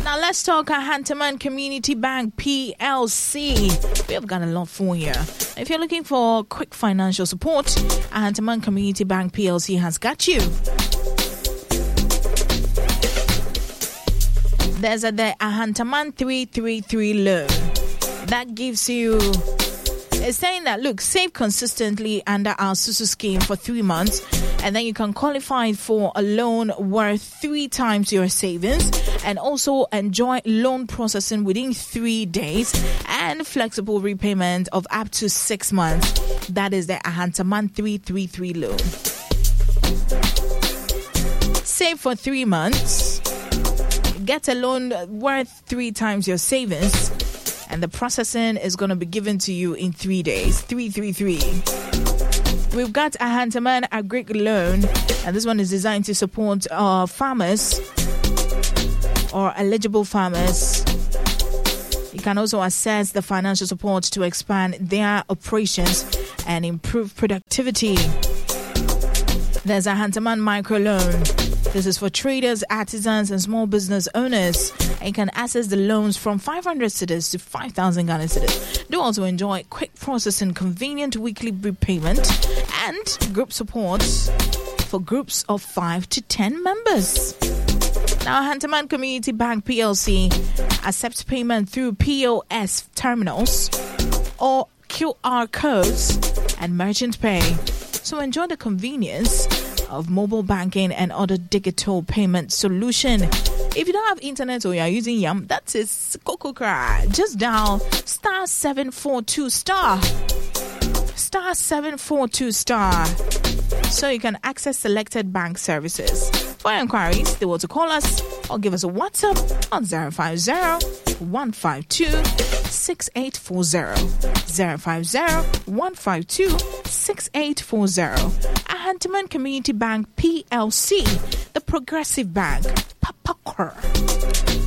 Now let's talk Ahantaman Community Bank PLC. We have got a lot for you. If you're looking for quick financial support, Ahantaman Community Bank PLC has got you. There's the Ahantaman 333 loan that gives you. It's saying that, look, save consistently under our SUSU scheme for 3 months, and then you can qualify for a loan worth 3 times your savings, and also enjoy loan processing within 3 days and flexible repayment of up to 6 months. That is the Ahantaman 333 loan. Save for 3 months. Get a loan worth 3 times your savings, and the processing is going to be given to you in 3 days. 333. We've got Ahantaman Agri Loan, and this one is designed to support farmers or eligible farmers. You can also access the financial support to expand their operations and improve productivity. There's Ahantaman Micro Loan. This is for traders, artisans, and small business owners. And you can access the loans from 500 cedis to 5,000 Ghana cedis. Do also enjoy quick processing, convenient weekly repayment, and group support for groups of 5 to 10 members. Now, Ahantaman Community Bank PLC accepts payment through POS terminals or QR codes and merchant pay. So enjoy the convenience of mobile banking and other digital payment solution. If you don't have internet or you are using Yam, that is Kokokra. Just dial star 742 star. Star 742 star. So you can access selected bank services. For inquiries, they will to call us or give us a WhatsApp on 050-152-6840. 050-152-6840. Ahantaman Community Bank PLC, the progressive bank. Papakor.